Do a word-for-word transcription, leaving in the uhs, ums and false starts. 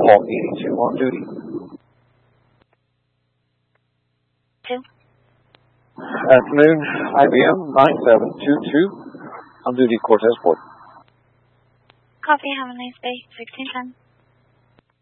Hawk eighty-two on duty. Two. Afternoon, I B M nine seven two two on duty, Cortez Port. Copy, have a nice day. sixteen ten.